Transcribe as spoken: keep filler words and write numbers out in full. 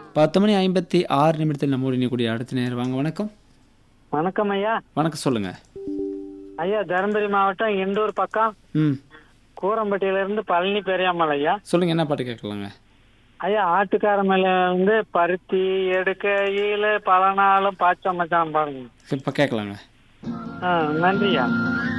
பத்து மணி ஐம்பத்தி ஆறு நிமிடத்தில் நம்மோடு இணையக்கூடிய அடுத்த நேரம் வாங்க. வணக்கம். வணக்கம் ஐயா. வணக்கம், சொல்லுங்க. ஐயா தருமபுரி மாவட்டம் எண்டூர் பக்கம் ம் கூரம்பட்டியில இருந்து பழனி பெரியாமல் ஐயா. சொல்லுங்க, என்ன பாட்டு கேட்கலாங்க? ஐயா ஆட்டுக்கார மேல வந்து பருத்தி எடுக்கையில பல நாளும் பாய்ச்ச மச்சான் பாருங்க. இப்போ கேட்கலாங்க. ஆ நன்றியா.